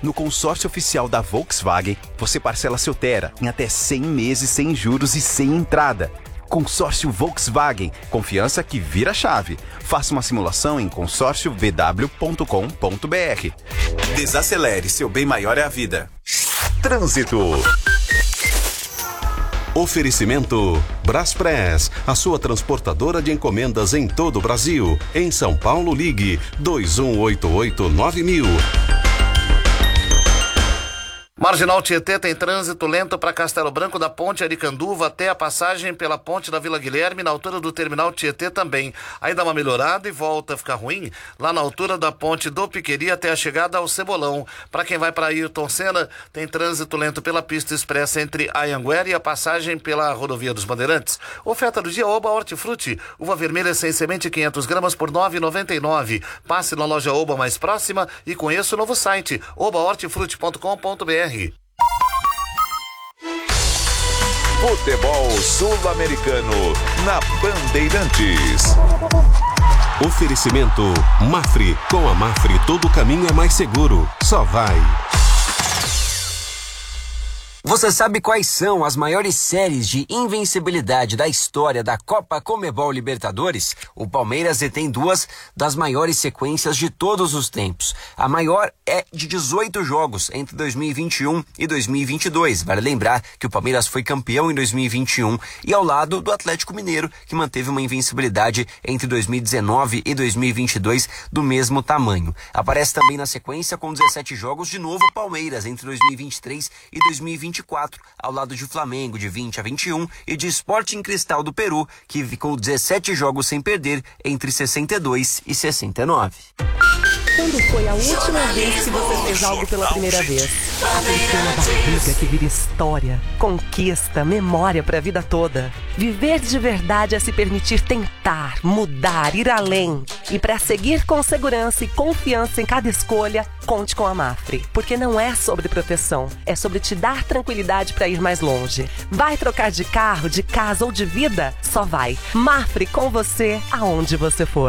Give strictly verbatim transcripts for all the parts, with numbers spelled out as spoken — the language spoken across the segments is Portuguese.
No consórcio oficial da Volkswagen, você parcela seu Tera em até cem meses sem juros e sem entrada. Consórcio Volkswagen, confiança que vira chave. Faça uma simulação em consórcio v w ponto com ponto b r. Desacelere, seu bem maior é a vida. Trânsito. Oferecimento Braspress, a sua transportadora de encomendas em todo o Brasil. Em São Paulo, ligue dois um oito oito nove mil. Marginal Tietê tem trânsito lento para Castelo Branco, da Ponte Aricanduva até a passagem pela Ponte da Vila Guilherme, na altura do Terminal Tietê também. Aí dá uma melhorada e volta a ficar ruim lá na altura da Ponte do Piqueri até a chegada ao Cebolão. Para quem vai para Ayrton Senna, tem trânsito lento pela pista expressa entre Anhanguera e a passagem pela Rodovia dos Bandeirantes. Oferta do dia Oba Hortifruti, uva vermelha sem semente quinhentas gramas por nove reais e noventa e nove centavos. Passe na loja Oba mais próxima e conheça o novo site oba hortifruti ponto com ponto b r. Futebol Sul-Americano na Bandeirantes. Oferecimento Mafre. Com a Mafre todo caminho é mais seguro. Só vai. Você sabe quais são as maiores séries de invencibilidade da história da Copa Conmebol Libertadores? O Palmeiras detém duas das maiores sequências de todos os tempos. A maior é de dezoito jogos entre dois mil e vinte e um e dois mil e vinte e dois. Vale lembrar que o Palmeiras foi campeão em dois mil e vinte e um e ao lado do Atlético Mineiro, que manteve uma invencibilidade entre dois mil e dezenove e dois mil e vinte e dois do mesmo tamanho. Aparece também na sequência com dezessete jogos de novo Palmeiras entre dois mil e vinte e três e dois mil e vinte e quatro, ao lado de Flamengo de vinte a vinte e um e de Sporting Cristal do Peru, que ficou dezessete jogos sem perder entre sessenta e dois e sessenta e nove. Quando foi a última vez que você fez algo pela primeira vez? Atenção na barriga que vira história, conquista, memória para a vida toda. Viver de verdade é se permitir tentar, mudar, ir além. E para seguir com segurança e confiança em cada escolha, conte com a Mafre. Porque não é sobre proteção, é sobre te dar tranquilidade para ir mais longe. Vai trocar de carro, de casa ou de vida? Só vai. Mafre com você, aonde você for.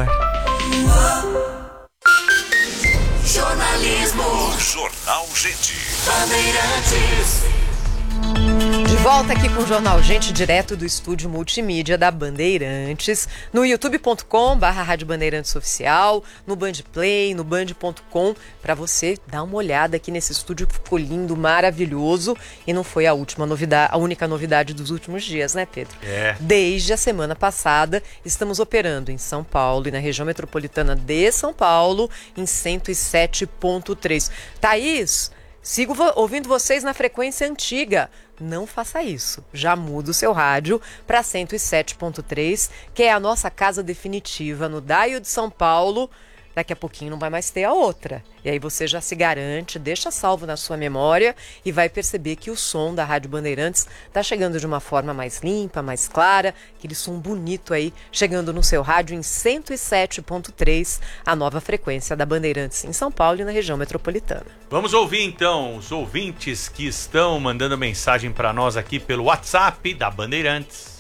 Jornalismo. Jornal Gente. Bandeirantes. De volta aqui com o Jornal Gente, direto do estúdio multimídia da Bandeirantes, no youtube ponto com barra Rádio Bandeirantes Oficial, no Bandplay, no band ponto com, para você dar uma olhada aqui nesse estúdio que ficou lindo, maravilhoso, e não foi a última novidade, a única novidade dos últimos dias, né, Pedro? É. Desde a semana passada, estamos operando em São Paulo e na região metropolitana de São Paulo, em cento e sete ponto três. Thaís, sigo vo- ouvindo vocês na frequência antiga. Não faça isso. Já muda o seu rádio para cento e sete ponto três, que é a nossa casa definitiva no Daio de São Paulo. Daqui a pouquinho não vai mais ter a outra. E aí você já se garante, deixa salvo na sua memória e vai perceber que o som da Rádio Bandeirantes está chegando de uma forma mais limpa, mais clara, aquele som bonito aí, chegando no seu rádio em cento e sete ponto três, a nova frequência da Bandeirantes em São Paulo e na região metropolitana. Vamos ouvir então os ouvintes que estão mandando mensagem para nós aqui pelo WhatsApp da Bandeirantes.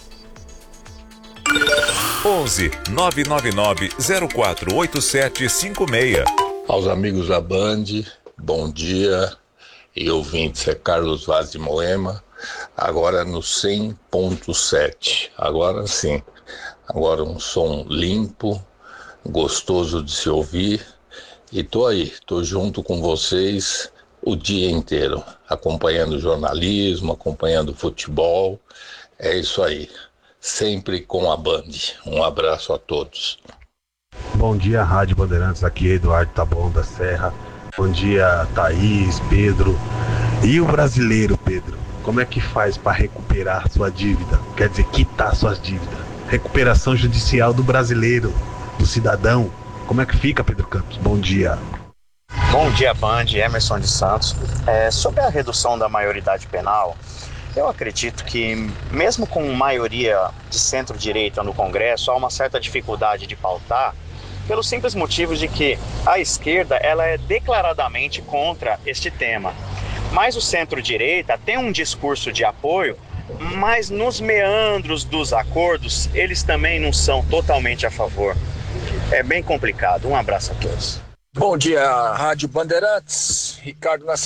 onze nove nove nove zero quatro oito sete cinco seis. Aos amigos da Band, bom dia. E ouvintes, é Carlos Vaz de Moema, agora no cem ponto sete. Agora sim, agora um som limpo, gostoso de se ouvir. E tô aí, tô junto com vocês o dia inteiro, acompanhando jornalismo, acompanhando futebol. É isso aí. Sempre com a Band. Um abraço a todos. Bom dia, Rádio Bandeirantes. Aqui é Eduardo Taboão da Serra. Bom dia, Thaís, Pedro. E o brasileiro, Pedro? Como é que faz para recuperar sua dívida? Quer dizer, quitar suas dívidas. Recuperação judicial do brasileiro, do cidadão. Como é que fica, Pedro Campos? Bom dia. Bom dia, Band. Emerson de Santos. É, sobre a redução da maioridade penal, eu acredito que, mesmo com maioria de centro-direita no Congresso, há uma certa dificuldade de pautar, pelo simples motivo de que a esquerda ela é declaradamente contra este tema. Mas o centro-direita tem um discurso de apoio, mas nos meandros dos acordos, eles também não são totalmente a favor. É bem complicado. Um abraço a todos. Bom dia, Rádio Bandeirantes. Ricardo